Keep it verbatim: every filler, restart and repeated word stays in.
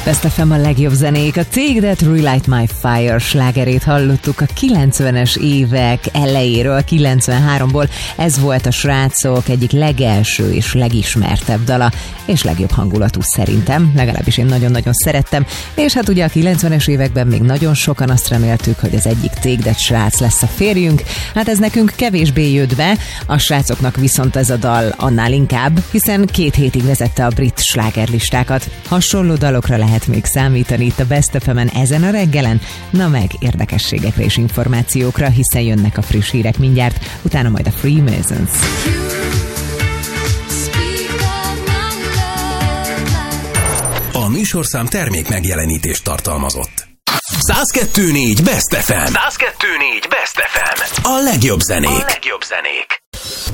Best ef em a legjobb zenék. A Take That Relight My Fire slágerét hallottuk a kilencvenes évek elejéről, kilencvenháromból. Ez volt a srácok egyik legelső és legismertebb dala, és legjobb hangulatú szerintem, legalábbis én nagyon-nagyon szerettem, és hát ugye a kilencvenes években még nagyon sokan azt reméltük, hogy az egyik Take That srác lesz a férjünk. Hát ez nekünk kevésbé jött be, a srácoknak viszont ez a dal annál inkább, hiszen két hétig vezette a brit slágerlistákat. Hasonló dalokra lehet még számítani itt a Best ef emen ezen a reggelen, na meg érdekességekre és információkra, hiszen jönnek a friss hírek mindjárt, utána majd a Freemasons. A műsorszám termék megjelenítést tartalmazott. száz kettő négy Best ef em. száz kettő négy Best ef em. A legjobb zenék. A legjobb zenék.